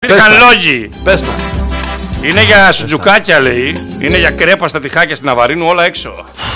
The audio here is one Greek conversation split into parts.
Υπήρχαν λόγοι. Πες τα. Είναι για σουτζουκάκια, λέει. Είναι για κρέπα στα τυχάκια στην Αβαρίνου, όλα έξω.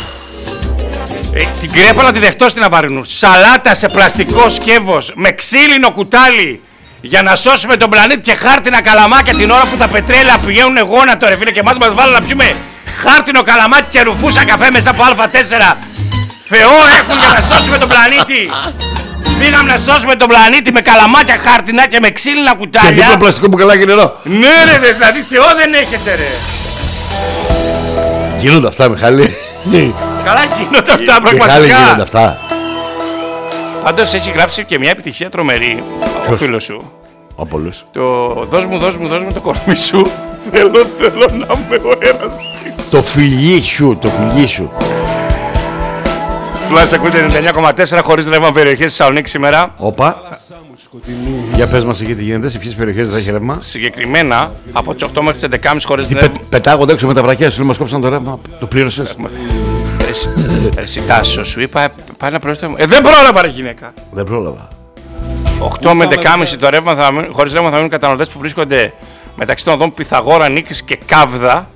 Την κρέπα να τη δεχτώ στην Αβαρίνου. Σαλάτα σε πλαστικό σκεύος με ξύλινο κουτάλι για να σώσουμε τον πλανήτη και χάρτινα καλαμάκια την ώρα που τα πετρέλαια πηγαίνουν γόνατο, ρε φίλε, και εμάς μας βάλουν να πιούμε χάρτινο καλαμάκι και ρουφούσα καφέ μέσα από Α4. Θεό έχουν για να σώσουμε τον πλανήτη. Πήγαμε να σώσουμε τον πλανήτη με καλαμάκια χάρτινα και με ξύλινα κουτάλια. Και δίπλα πλαστικό μπουκαλάκι νερό. Ναι ρε, δηλαδή Θεό δεν έχετε ρε. Γίνονται αυτά, Μιχάλη. Καλά γίνονται αυτά Μιχάλη, πραγματικά. γίνονται αυτά. Πάντως έχει γράψει και μια επιτυχία τρομερή ο φίλος σου. Από όλους. Το δώσ' μου το κορμί σου. Θέλω να είμαι ο εραστής. Το φιλί σου. Φλάς ακούτε 99,4 χωρίς ρεύμα περιοχές της Θεσσαλονίκης σήμερα. Όπα. Για πες μας εκεί τι γίνεται, σε ποιες περιοχές δεν θα έχει ρεύμα. Συγκεκριμένα από τις 8 μέχρι τις 11.30 χωρίς ρεύμα. Πετάγονται έξω με τα βρακιά σου, μας κόψαν το ρεύμα. Το πλήρωσες. Εσύ Τάσο, σου είπα πάει να προσθέσω. Δεν πρόλαβα ρε γυναίκα. Δεν πρόλαβα. 8 με 11.30 το ρεύμα χωρίς ρεύμα θα μείνουν καταναλωτές που βρίσκονται μεταξύ των οδών Πυθαγόρα, Νίκης και Κάβδα.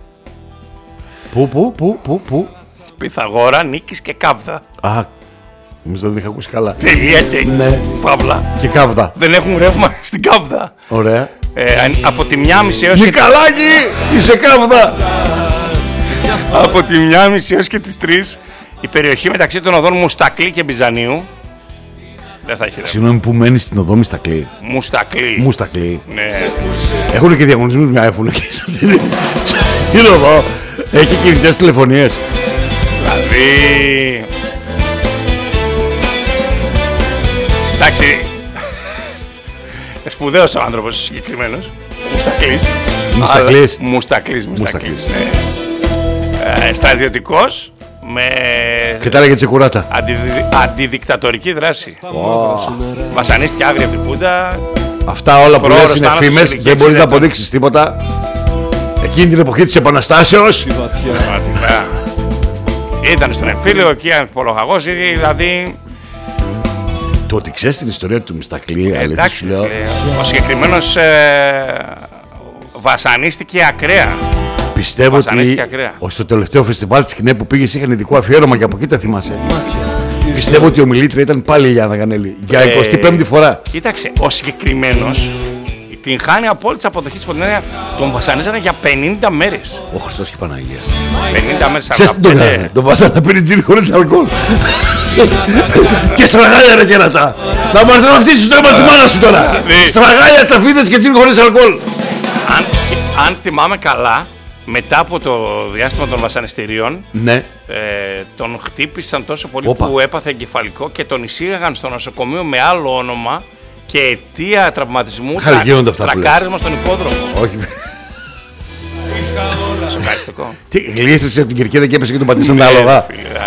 Πού. Πυθαγόρα, Νίκης και Κάβδα. Α, νομίζω δεν είχα ακούσει καλά. Τελεία και Ναι. παύλα. Και Κάβδα. Δεν έχουν ρεύμα στην Κάβδα. Ωραία. Από τη 1.30 έως και... Μικαλάκη, είσαι Κάβδα. Από τη 1.30 έως και τις 3 η περιοχή μεταξύ των οδών Μουστακλή και Μπιζανίου δεν θα έχει ρεύμα. Συγγνώμη που μένει στην οδό Μουστακλή. Μουστακλή. Ναι. Έχουν και διαγωνισμούς μια έφουν εκεί σε αυτή την οδό. Έχει κινητές τηλεφωνίες. Δηλαδή... Εντάξει... Σπουδαίος ο άνθρωπος συγκεκριμένος. Μουστακλής. Ναι. Στρατιωτικός με... Και τα έλεγε Τσεκουράτα. Αντιδικτατορική δράση. Βασανίστηκε άγρια από την Πούντα. Αυτά όλα που λες είναι θάνατος, φήμες, δεν μπορείς να αποδείξεις τίποτα. Εκείνη την εποχή της Επαναστάσεως. Ήταν στον εμφύλιο, εκεί ανθρωπολογαγός, δηλαδή... Το ότι ξέρεις την ιστορία του Μουστακλή, αλήθεια σου λέω. Ο συγκεκριμένος βασανίστηκε ακραία. Πιστεύω ότι στο τελευταίο φεστιβάλ της Κινέ που πήγες είχαν ειδικό αφιέρωμα και από εκεί τα θυμάσαι. Πιστεύω ότι η ομιλήτρια ήταν πάλι η Λιάννα Γανέλη. Για 25η φορά. Κοίταξε, ο συγκεκριμένος την χάνει απόλυτη αποδοχή της Ποντινέα. Τον βασανίζανε για 50 μέρες. Ο Χριστός και η Παναγία. 50 μέρες. Ξέρεις τι τον έκανε. Τον βάζανε να πίνει τζιν χωρίς αλκοόλ. Και στραγάλια ρε κέρατα. Να μου έρθει να φτύσεις το αίμα της μάνας σου τώρα. Στραγάλια, σταφίδες και τζιν χωρίς αλκοόλ. Αν θυμάμαι καλά, μετά από το διάστημα των βασανιστήριων, ναι. Τον χτύπησαν τόσο πολύ που έπαθε εγκεφαλικό και τον εισήγαγαν στο νοσοκομείο με άλλο όνομα και αιτία τραυματισμού τρακάρισμα στον υπόδρομο. Όχι. Σοκαριστικό. Τι, γλίστησε από την κερκίδα και έπεσε και τον πατήσαν τα άλογα.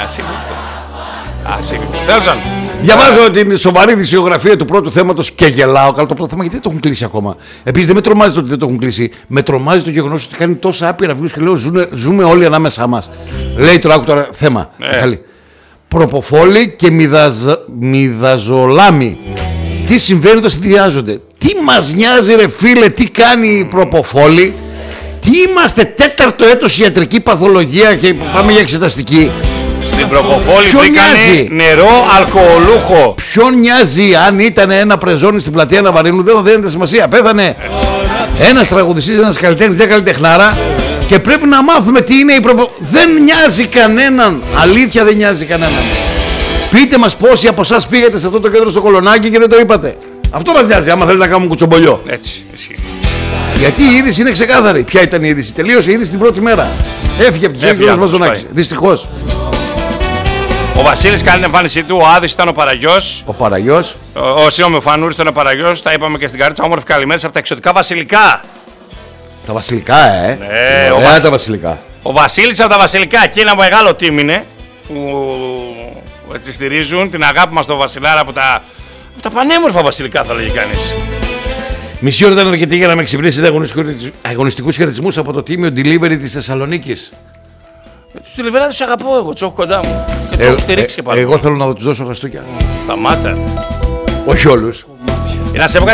Τέλος. Διαβάζω την σοβαρή δισιογραφία του πρώτου θέματος και γελάω. Καλά, το πρώτο θέμα γιατί δεν το έχουν κλείσει ακόμα. Επίσης δεν με τρομάζει το ότι δεν το έχουν κλείσει. Με τρομάζει το γεγονός ότι κάνει τόσα άπειρα views και λέω ζούμε όλοι ανάμεσά μας. Λέει τώρα, άκου τώρα θέμα. Προποφόλη και μυδαζολάμι. Τι συμβαίνει όταν συνδυάζονται. Τι μας νοιάζει ρε φίλε, τι κάνει η προποφόλη. Τι είμαστε 4ο έτος ιατρική παθολογία και πάμε για εξεταστική. Στην προποφόλη μπήκανε νερό αλκοολούχο. Ποιον νοιάζει αν ήταν ένα πρεζόνι στην πλατεία Ναβαρίνου, δεν δίνεται σημασία. Πέθανε ένας τραγουδιστής, ένας καλλιτέχνης, μια καλλιτεχνάρα και πρέπει να μάθουμε τι είναι η προποφόλη. Δεν νοιάζει κανέναν. Αλήθεια δεν νοιάζει κανέναν. Πείτε μας πόσοι από εσάς πήγατε σε αυτό το κέντρο στο Κολονάκι και δεν το είπατε. Αυτό μας νοιάζει, άμα θέλετε να κάνουμε κουτσομπολιό. Έτσι, ισχύει. Γιατί η είδηση είναι ξεκάθαρη. Ποια ήταν η είδηση? Τελείωσε η είδηση την πρώτη μέρα. Έφυγε από τη ζωή και ο Μαζονάκης. Δυστυχώς. Ο Βασίλης κάνει την εμφάνισή του, ο Άδης ήταν ο Παραγιός. Ο Παραγιός. Ο Φανούρης ήταν ο Παραγιός. Τα είπαμε και στην Καρίτσα. Όμορφη καλημέρα από τα εξωτικά βασιλικά. Τα βασιλικά, Ναι, τα βασιλικά. Ο Βασίλης από τα βασιλικά. Και ένα μεγάλο team είναι που έτσι στηρίζουν την αγάπη μας στο Βασιλάρα από τα πανέμορφα βασιλικά, θα λέγει κανείς. Μισή ώρα ήταν αρκετή για να με ξυπνήσετε αγωνιστικούς χαιρετισμούς από το τίμιο delivery της Θεσσαλονίκης. Τους delivery τους αγαπώ εγώ, τους έχω κοντά μου. Και τους έχω στηρίξει και πάλι. Εγώ θέλω να τους δώσω χαστούκια. Σταμάτα. Όχι όλους. Να σε πω κάτι.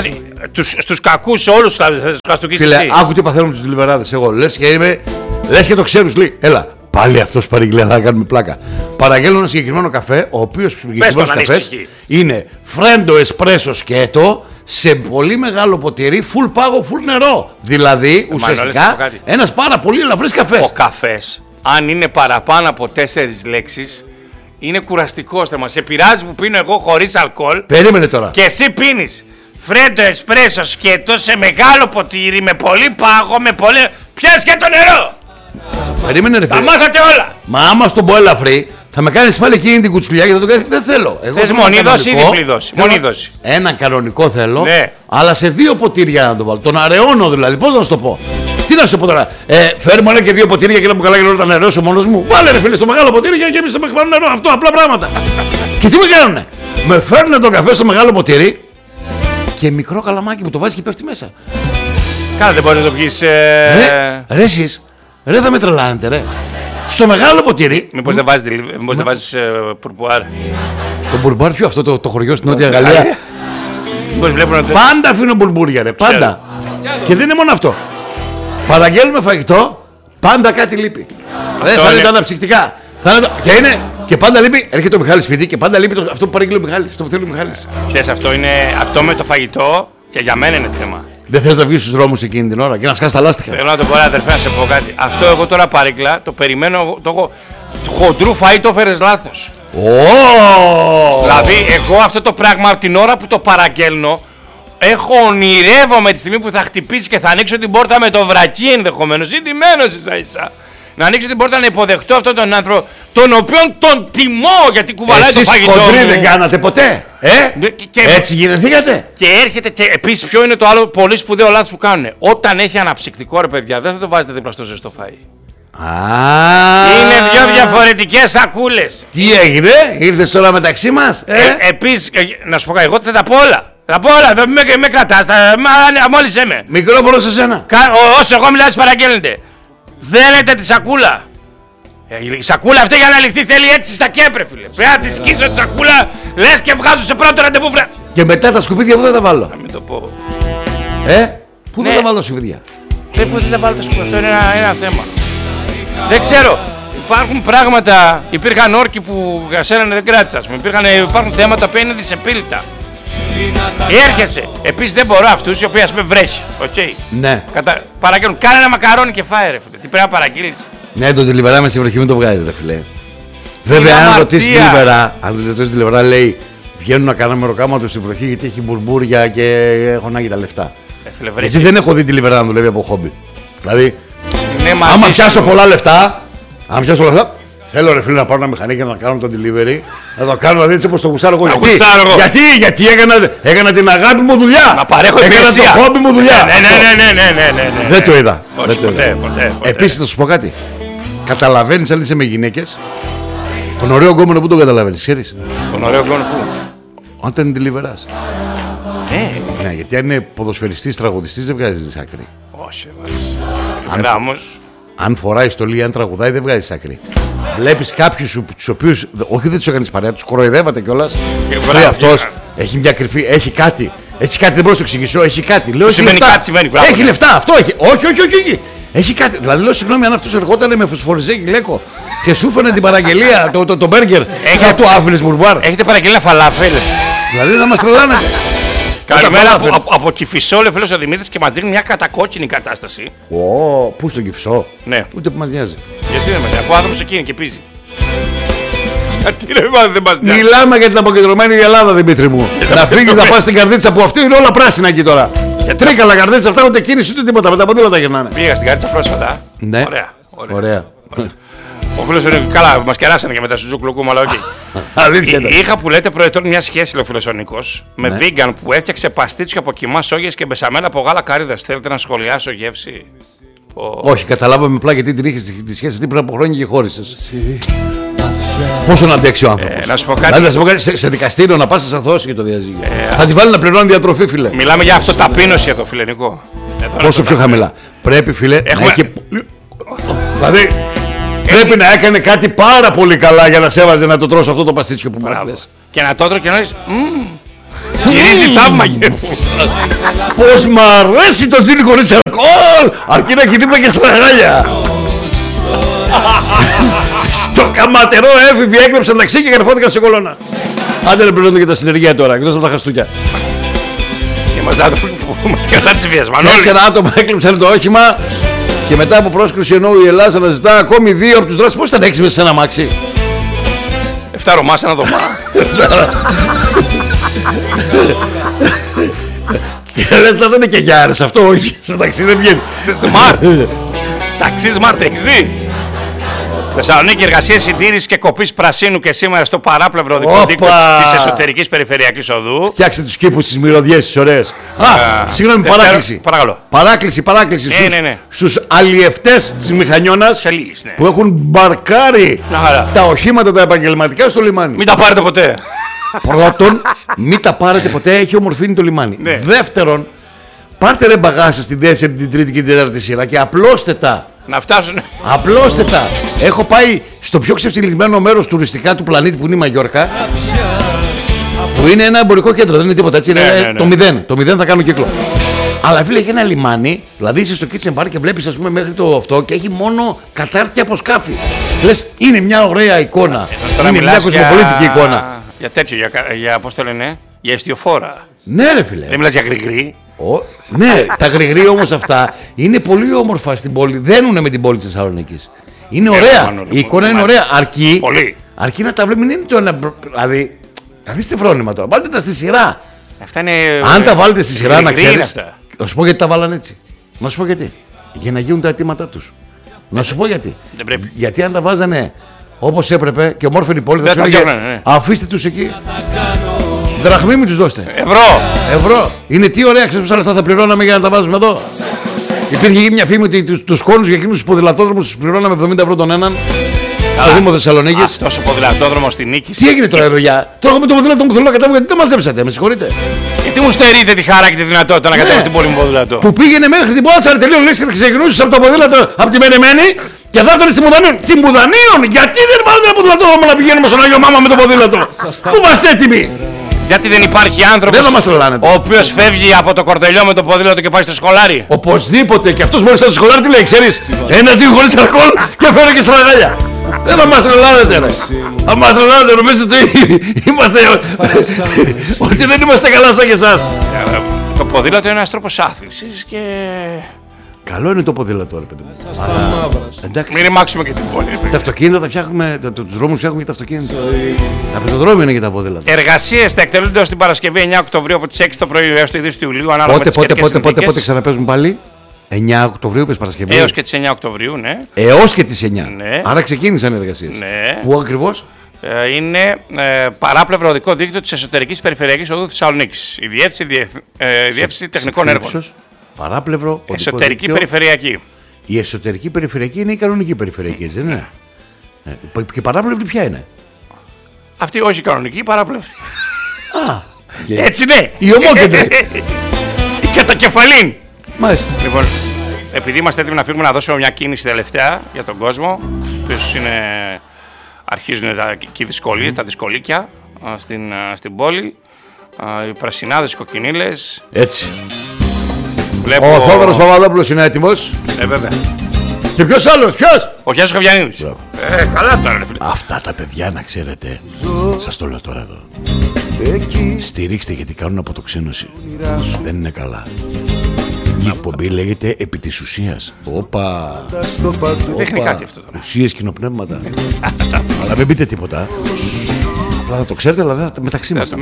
Στους κακούς όλους θα του κοίσεις Φίλε, εσύ. άκου τι παθαίνουν τους τηλεβεράδες. Εγώ λες και το ξέρεις, λέει. Έλα, πάλι αυτός παρήγγειλε, θα κάνουμε πλάκα. Παραγγέλνω ένα συγκεκριμένο καφέ, ο οποίος συγκεκριμένος καφές είναι φρέντο εσπρέσο σκέτο σε πολύ μεγάλο ποτήρι, full πάγο, full νερό. Δηλαδή, ουσιαστικά, ένας πάρα πολύ ελαφρύς καφές. Ο καφές, αν είναι παραπάνω από 4 λέξεις, είναι κουραστικός. Σε πειράζει που πίνω εγώ χωρίς αλκοόλ. Περίμενε τώρα. Και εσύ πίνεις φρέντο εσπρέσο σκέτο σε μεγάλο ποτήρι, με πολύ πάγο, με πολύ... Πιάσε και το νερό! Περίμενε ρε φίλε. Τα μάθατε όλα! Μα άμα στον πω ελαφρύ, θα με κάνεις πάλι εκείνη την κουτσουλιά και θα το κάνεις. Δεν θέλω. Θες μονίδωση ή διπλή δόση? Μονίδωση. Ένα κανονικό θέλω, ναι. Αλλά σε 2 ποτήρια να το βάλω. Τον αραιώνω δηλαδή. Πώς να σου το πω. Τι να σου πω τώρα. Φέρ μου ένα και 2 ποτήρια και να μου καλά και να τα νερώσω μόνος μου. Βάλε ρε φίλε στο μεγάλο ποτήρι και γέμισε με πάνω νερό. Αυτό απλά πράγματα. Και τι με κάνουνε. Με φέρνουν τον καφέ στο μεγάλο ποτήρι και μικρό καλαμάκι που το βάζει και πέφτει μέσα. Καλά, δεν μπορεί να το πεις. Ρε εσείς. Ρε θα με τρελάνετε ρε. Στο μεγάλο ποτήρι. Μήπως δεν βάζεις πουρπουάρ? Το μπουρμπάρ ποιο αυτό το χωριό στην Νότια Γαλλία? Πάντα αφήνω μπουρμπούρια ρε, πάντα. Και δεν είναι μόνο αυτό. Παραγγέλνουμε φαγητό, πάντα κάτι λείπει. Θα είναι τα αναψυκτικά. Και πάντα λείπει, έρχεται ο Μιχάλης σπίτι και πάντα λείπει αυτό που παρήγγειλε ο Μιχάλης, αυτό που θέλει ο Μιχάλης. Ξέρεις, αυτό με το φαγητό και για μένα είναι θέμα. Δεν θες να βγεις στους δρόμους εκείνη την ώρα και να σκάσεις τα λάστιχα? Θέλω να το πω, αδερφέ, να σε πω κάτι. Αυτό εγώ τώρα παρήγγειλα, το περιμένω, το χοντρού φαΐ το έφερες λάθος. Δηλαδή, εγώ αυτό το πράγμα την ώρα που το παραγγέλνω, ονειρεύομαι τη στιγμή που θα χτυπήσει και θα ανοίξω την πόρτα με το βρακί ενδεχομένως, ζητημένος ίσα-ίσα. Να ανοίξω την πόρτα να υποδεχτώ αυτόν τον άνθρωπο, τον οποίον τον τιμώ γιατί κουβαλάει το φαγητό. Εσείς χοντροί δεν κάνατε ποτέ? Έτσι γεννηθήκατε? Και έρχεται και επίσης ποιο είναι το άλλο πολύ σπουδαίο λάθος που κάνουν. Όταν έχει αναψυκτικό ρε παιδιά, δεν θα το βάζετε δίπλα στο ζεστό φαΐ. Είναι 2 διαφορετικές σακούλες. Τι έγινε, ήρθες τώρα μεταξύ μας? Επίσης, να σου πω κάτι, εγώ θα τα πω όλα. Θα πω όλα, δεν με κρατάς, μόλις είμαι. Μικρόφωνο σε σένα. Όσο εγώ μιλάω, παραγγέλνετε. Δένετε τη σακούλα. Η σακούλα αυτή για να λυθεί θέλει έτσι στα κέπρε, φίλε. Πρέπει να τη σκίσω τη σακούλα, λες και βγάζω σε πρώτο ραντεβού, βρε. Και μετά τα σκουπίδια που δεν τα βάλω. Να μην το πω. Πού δεν τα βάλω τα σκουπίδια? Πού δεν τα βάλω τα σκουπίδια, αυτό είναι ένα θέμα. Δεν ξέρω. Υπάρχουν πράγματα, υπήρχαν όρκοι που για σένα δεν κράτησαν. Υπάρχουν θέματα που είναι δυσεπίλητα. Έρχεσαι. Επίσης δεν μπορώ αυτούς οι οποίοι ας πούμε βρέχει. Okay. Ναι. Παραγγέλνουν. Κάνε ένα μακαρόνι και φάε ρε φίλε. Τι πρέπει να παραγγείλεις? Ναι, το τηλεβερά με στη βροχή μου το βγάζει ρε φίλε. Βέβαια αν ρωτήσεις τηλεβερά λέει βγαίνουν να κάνουμε ροκάματο στη βροχή γιατί έχει μπουρμπούρια και έχω ανάγκη τα λεφτά. Γιατί δεν έχω δει τηλεβερά να δουλεύει από χόμπι. Δηλαδή άμα πιάσω πολλά λεφτά, θέλω ρε φίλε να πάρω ένα μηχανή και να κάνω το delivery. Να το κάνω δηλαδή έτσι όπως το γουστάρω εγώ. Γιατί έκανα την αγάπη μου δουλειά. Να παρέχω υπηρεσία. Έκανα το χόμπι μου δουλειά. Ναι. Δεν το είδα. Ποτέ. Επίσης θα σου πω κάτι. Καταλαβαίνεις αν είσαι με γυναίκες. Τον ωραίο γκόμενο που τον καταλαβαίνεις, ξέρεις? Τον ωραίο γκόμενο που? Όταν είναι deliverάς. Ναι, γιατί αν είναι ποδοσφαιριστής, τραγουδιστής δεν βγάζεις άκρη. Όχι, βάζει. Αν φοράει στολή, αν τραγουδάει, δεν βγάζεις άκρη. Βλέπεις κάποιους τους οποίους, όχι δεν τους έκανες παρέα, τους κοροϊδεύατε κιόλας. Λέει αυτός, έχει μια κρυφή, έχει κάτι, δεν μπορώ να σου εξηγήσω, έχει κάτι. Λέω, σημαίνει κάτι, σημαίνει πράγμα. Έχει λεφτά, αυτό έχει. Όχι. Έχει κάτι. Δηλαδή λέω συγγνώμη αν αυτός ερχόταν με φωσφοριζέ λέκο και σου έφερε την παραγγελία, το μπέργκερ, θα του άφηνες μπουρμπάρ. Έχετε παραγγελία φαλάφελ? Δηλαδή θα μας τρελάνετε. Καλημέρα από Κηφισό, λέει ο φίλος ο Δημήτρης και μας δίνει μια κατακόκκινη κατάσταση. Πού στον Κηφισό? Ναι. Ούτε που μας νοιάζει. Γιατί δεν μας νοιάζει, ο άνθρωπος εκεί είναι και πίζει. Γιατί δεν μας νοιάζει. Μιλάμε για την αποκεντρωμένη Ελλάδα, Δημήτρη μου. Να φύγεις να πας στην Καρδίτσα που αυτή είναι όλα πράσινα εκεί τώρα. Τρίκαλα Καρδίτσα, αυτά ούτε κίνηση ούτε τίποτα. Με τα ποδήλατα γυρνάνε. Πήγα στην Καρδίτσα πρόσφατα. Ναι. Ωραία. Ο φίλος είναι καλά, μας κεράσανε και μετά στο Ζουκλουκούμ, αλλά οκ. Είχα που λέτε προετών μια σχέση, λέει ο φίλος ο Νίκος, με vegan που έφτιαξε παστίτσιο από κιμά σόγιας και μπεσαμέλα από γάλα καρύδας. Θέλετε να σχολιάσω γεύση? Όχι, καταλάβαμε απλά γιατί την είχες τη σχέση αυτή πριν από χρόνια και χώρισες. Πόσο να αντέξει ο άνθρωπος? Να σου πω κάτι. Δηλαδή, σε δικαστήριο να πας να αθώσει για το διαζύγιο. Θα τη βάλει να πληρώνει διατροφή, φίλε. Μιλάμε για αυτοταπείνωση εδώ, φίλε Νικό. Πόσο πιο χαμηλά. Πρέπει, φίλε, να έχει. Δηλαδή, πρέπει να έκανε κάτι πάρα πολύ καλά για να σε έβαζε να το τρώσει αυτό το παστίτσιο που μας λες. Και να το έτρωγε και να λες Γυρίζει θαύμα. Πώς μ' αρέσει το τζίνι χωρίς αλκοόλ. Αρκεί να έχει δίπλα και στραγάλια. Στο καματερό έφηβη έκλεψαν ταξί και καρφώθηκαν σε κολόνα. Άντε να πληρώνω και τα συνεργεία τώρα, εκτός από τα χαστούκια. Είμαστε άτομοι που είμαστε κατά της βίας. 4 άτομα έκλεψαν το όχημα και μετά από πρόσκληση ενώ η Ελλάδα αναζητά ακόμη 2 από τους δράστες. Πώς ήταν 6 μέσα σε ένα μάξι? 7 Ρωμά σε ένα δωμά. Και λες να δεν είναι και γιάρες αυτό, όχι, στο ταξί δεν βγαίνει. Σε smart. Ταξί smart, έχεις δει? Θεσσαλονίκη, εργασίες συντήρησης και κοπής πρασίνου και σήμερα στο παράπλευρο οδικό δίκτυο της εσωτερικής περιφερειακής οδού. Φτιάξτε τους κήπους στις μυρωδιές τις ωραίες. Συγγνώμη, παράκληση. Παρακαλώ. Παράκληση Ναι. στους αλλιευτές της Μηχανιώνας Ναι. που έχουν μπαρκάρει τα οχήματα τα επαγγελματικά στο λιμάνι. Μην τα πάρετε ποτέ. Πρώτον, μην τα πάρετε ποτέ, έχει ομορφύνει το λιμάνι. Ναι. Δεύτερον, πάρτε ρε μπαγάσα στην δεύτερη, την τρίτη και την τέταρτη σειρά και απλώστε τα. Να φτάσουν. Απλώστε τα. Έχω πάει στο πιο ξεφτυλισμένο μέρος τουριστικά του πλανήτη που είναι η Μαγιόρκα, που είναι ένα εμπορικό κέντρο, δεν είναι τίποτα έτσι. Είναι το 0 θα κάνω κύκλο. Αλλά φίλε, έχει ένα λιμάνι, δηλαδή είσαι στο kitchen bar και βλέπεις ας πούμε μέχρι το αυτό και έχει μόνο κατάρτια από σκάφη. Λες, είναι μια ωραία εικόνα. Είναι μια κοσμοπολίτικη εικόνα. Για τέτοιο, για πώς το λένε, για εστιοφόρα. Ναι ρε φίλε. Δεν μιλάς για γρηγρή. Ναι, τα γρηγρή όμως αυτά είναι πολύ όμορφα στην πόλη. Δένουνε με την πόλη της Θεσσαλονίκης. Είναι ωραία. Η εικόνα είναι ωραία. Αρκεί να τα βλέπει. Μην είναι το ένα. Δηλαδή, καθίστε φρόνημα τώρα. Βάλτε τα στη σειρά. Αυτά είναι. Αν τα βάλετε στη σειρά, να ξέρεις. Να σου πω γιατί τα βάλανε έτσι. Να σου πω γιατί. Για να γίνουν τα αιτήματά τους. Να σου πω γιατί. Γιατί αν τα βάζανε όπως έπρεπε και ομόρφαινη πόλη, θα σου έλεγε αφήστε τους εκεί. Δραχμή μην τους δώστε. Ευρώ. Είναι τι ωραία, ξέρεις πόσα λεφτά θα πληρώναμε για να τα βάζουμε εδώ. Υπήρχε μια φήμη ότι τους κόνους για εκείνους τους ποδηλατόδρομους τους πληρώναμε 70 ευρώ τον έναν. Στο Δήμο Θεσσαλονίκης. Αυτός ο ποδηλατόδρομος στην Νίκη. Τι έγινε τώρα εδώ για. Τώρα με το ποδήλατο μου θέλω να κατέβω γιατί δεν μαζέψατε, με συγχωρείτε. Γιατί μου στερείτε τη χαρά και τη δυνατότητα να κατέβω στην πόλη μου ποδήλατο. Που πήγαινε μέχρι την Πότσαρη τελείως λες και θα ξεκινούσες από το ποδήλατο από τη Μενεμένη και θα έρθει στη Μουδανίων. Τη Μουδανίων! Γιατί δεν βάλετε ένα ποδηλατόδρομο να πηγαίνουμε στον Άγιο Μάμα με το ποδήλατο? Πού είμαστε έτοιμοι? Γιατί δεν υπάρχει άνθρωπος ο οποίος φεύγει από το κορδελιό με το ποδήλατο και πάει στο σχολάρι? Οπωσδήποτε. Και αυτός μόλις στο σχολάρι τι λέει, ξέρεις? Ένα τζιν χωρίς αλκοόλ και φέρε και στραγάλια. Δεν θα μας τρελάνετε ρε. Θα μας τρελάνετε, νομίζετε ότι είμαστε. Ότι δεν είμαστε καλά σαν και εσάς. Το ποδήλατο είναι ένας τρόπος άθλησης και. Καλό είναι το ποδήλατο, ρε παιδί μου. Μην ρημάξουμε και την πόλη. Τα αυτοκίνητα τα φτιάχνουμε, τους δρόμους φτιάχνουμε και τα αυτοκίνητα. Τα πεζοδρόμια είναι και τα ποδήλατα. Εργασίες θα εκτελούνται ως την Παρασκευή 9 Οκτωβρίου από τις 6 το πρωί έως το 2 του Ιουλίου. Πότε ξαναπέζουν πάλι? 9 Οκτωβρίου, πες Παρασκευή. Έως και τις 9 Οκτωβρίου, ναι. Έως και τις 9. Ναι. Άρα ξεκίνησαν οι εργασίες. Ναι. Πού ακριβώς? Είναι παράπλευρο οδικό δίκτυο της εσωτερικής περιφερειακής οδού Θεσσαλονίκης. Η διεύθυνση τεχνικών έργων. Παράπλευρο. Εσωτερική περιφερειακή. Η εσωτερική περιφερειακή είναι η κανονική περιφερειακή, δεν είναι? Και παράπλευρη ποια είναι? Αυτή όχι η κανονική, η παράπλευρη. Έτσι ναι. Η ομόκεντρη. Η κατακεφαλήν. Μάλιστα. Λοιπόν, επειδή είμαστε έτοιμοι να φύγουμε, να δώσουμε μια κίνηση τελευταία για τον κόσμο. Ποιος είναι. Αρχίζουν και οι δυσκολίες, τα δυσκολίκια στην πόλη. Οι πρασινάδες, οι κοκκινίλες. Έτσι. Βλέπω... Ο Θόδωρος Παπαδόπουλος είναι έτοιμος. Βέβαια. Και ποιος άλλος, ποιος? Ο Γιάννης Χαβιανίδης. Καλά τώρα ρε φίλε. Αυτά τα παιδιά να ξέρετε. Σας το λέω τώρα εδώ. Στηρίξτε γιατί κάνουν αποτοξίνωση. Δεν είναι καλά. Η εκπομπή λέγεται επί της ουσίας. Όπα. Δείχνει κάτι αυτό τώρα. Ουσίες, κοινοπνεύματα. Αλλά μην πείτε τίποτα. Απλά θα το ξέρετε, αλλά δεν θα μεταξύ μας.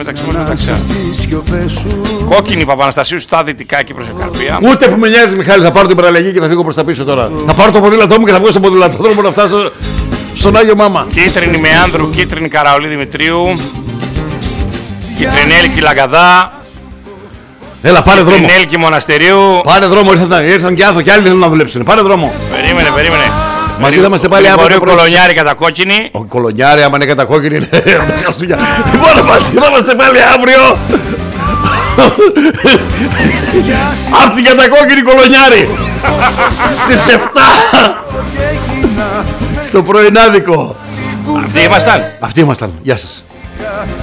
Κόκκινη Παπαναστασίου στα δυτικά και προς Ευκαρπία. Ούτε που με νοιάζει, Μιχάλη, θα πάρω την παραλλαγή και θα φύγω προς τα πίσω τώρα. Θα πάρω το ποδήλατό μου και θα βγω στον ποδηλατόδρομο να φτάσω στον Άγιο Μάμα. Κίτρινη Μεάνδρου, κίτρινη Καραολή Δημητρίου. Κιτρινέλκη Λαγκαδά. Έλα, πάρε δρόμο. Κιτρινέλκη Μοναστερίου. Πάρε δρόμο, ήρθαν και άθρο και άλλοι θέλουν να δουλέψουν. Πάρε δρόμο. Περίμενε. Μαζί θα είμαστε πάλι αύριο. Μπορεί ο Κολονιάρη κατακόκκινη. Ο Κολονιάρη, άμα είναι κατακόκκινη, είναι από τα Χριστούγεννα. Λοιπόν, μαζί θα είμαστε πάλι αύριο. Απ' την κατακόκκινη Κολονιάρη. Στις 7. Στο πρωινάδικο. Αυτοί ήμασταν. Γεια σας.